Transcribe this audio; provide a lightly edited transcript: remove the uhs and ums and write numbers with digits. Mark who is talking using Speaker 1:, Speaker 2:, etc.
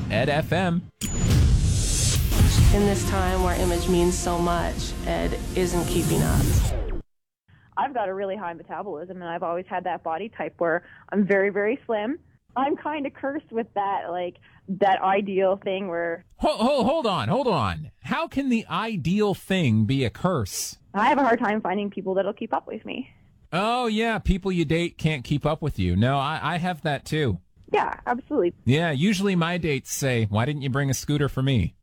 Speaker 1: Ed FM.
Speaker 2: In this time where image means so much, Ed isn't keeping up.
Speaker 3: I've got a really high metabolism, and I've always had that body type where I'm very, very slim. I'm kind of cursed with that, like, that ideal thing where...
Speaker 1: Hold on. How can the ideal thing be a curse?
Speaker 3: I have a hard time finding people that'll keep up with me.
Speaker 1: Oh, yeah, people you date can't keep up with you. No, I have that too.
Speaker 3: Yeah, absolutely.
Speaker 1: Yeah, usually my dates say, why didn't you bring a scooter for me?